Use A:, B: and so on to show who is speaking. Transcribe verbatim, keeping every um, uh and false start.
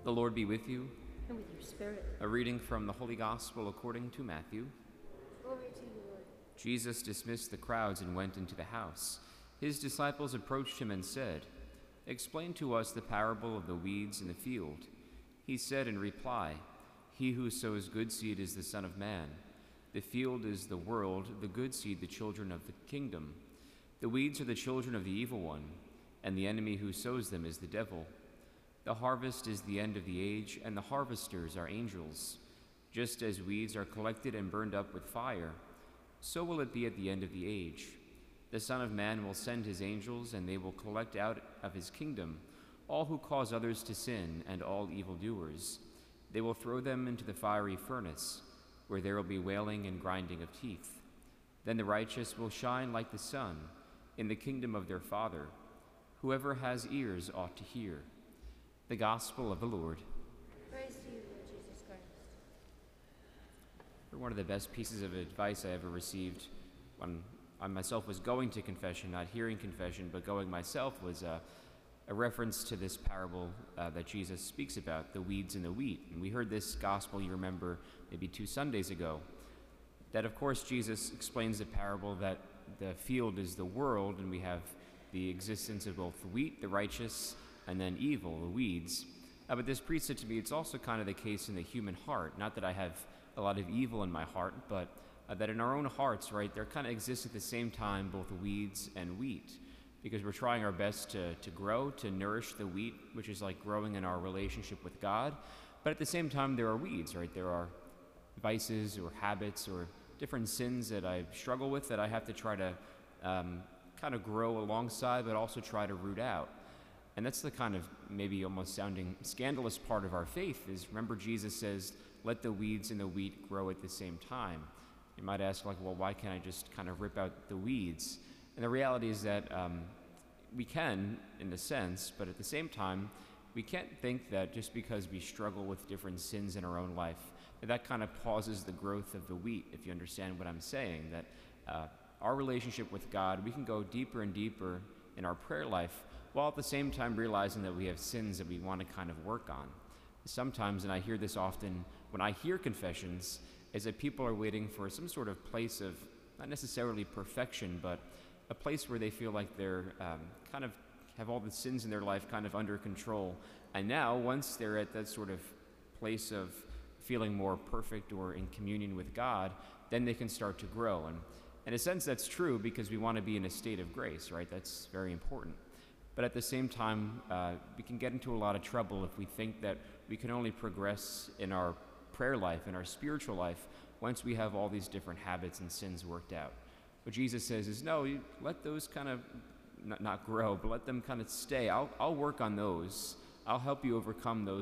A: The Lord be with you.
B: And with your spirit.
A: A reading from the Holy Gospel according to Matthew.
B: Glory to you, Lord.
A: Jesus dismissed the crowds and went into the house. His disciples approached him and said, "Explain to us the parable of the weeds in the field." He said in reply, "He who sows good seed is the Son of Man. The field is the world, the good seed the children of the kingdom. The weeds are the children of the evil one, and the enemy who sows them is the devil. The harvest is the end of the age, and the harvesters are angels. Just as weeds are collected and burned up with fire, so will it be at the end of the age. The Son of Man will send his angels, and they will collect out of his kingdom all who cause others to sin and all evildoers. They will throw them into the fiery furnace, where there will be wailing and grinding of teeth. Then the righteous will shine like the sun in the kingdom of their Father. Whoever has ears ought to hear." The Gospel of the Lord.
B: Praise to you, Lord Jesus Christ.
A: One of the best pieces of advice I ever received when I myself was going to confession, not hearing confession, but going myself, was uh, a reference to this parable uh, that Jesus speaks about, the weeds and the wheat. And we heard this gospel, you remember, maybe two Sundays ago. That, of course, Jesus explains the parable that the field is the world, and we have the existence of both the wheat, the righteous, and then evil, the weeds. Uh, but this priest said to me, it's also kind of the case in the human heart. Not that I have a lot of evil in my heart, but uh, that in our own hearts, right, there kind of exists at the same time both weeds and wheat. Because we're trying our best to, to grow, to nourish the wheat, which is like growing in our relationship with God. But at the same time, there are weeds, right? There are vices or habits or different sins that I struggle with that I have to try to um, kind of grow alongside, but also try to root out. And that's the kind of maybe almost sounding scandalous part of our faith is, remember, Jesus says, let the weeds and the wheat grow at the same time. You might ask, like, well, why can't I just kind of rip out the weeds? And the reality is that um, we can, in a sense, but at the same time, we can't think that just because we struggle with different sins in our own life, that that kind of pauses the growth of the wheat, if you understand what I'm saying, that uh, our relationship with God, we can go deeper and deeper in our prayer life, while at the same time realizing that we have sins that we want to kind of work on. Sometimes, and I hear this often when I hear confessions, is that people are waiting for some sort of place of, not necessarily perfection, but a place where they feel like they're um, kind of have all the sins in their life kind of under control. And now, once they're at that sort of place of feeling more perfect or in communion with God, then they can start to grow. And in a sense, that's true because we want to be in a state of grace, right? That's very important. But at the same time, uh, we can get into a lot of trouble if we think that we can only progress in our prayer life, in our spiritual life, once we have all these different habits and sins worked out. What Jesus says is, no, you let those kind of, not, not grow, but let them kind of stay. I'll, I'll work on those. I'll help you overcome those